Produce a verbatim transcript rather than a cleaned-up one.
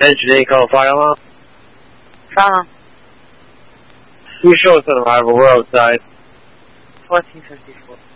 Engineer, call fire alarm. Fire alarm. You show us an arrival, we're outside. fourteen fifty-four.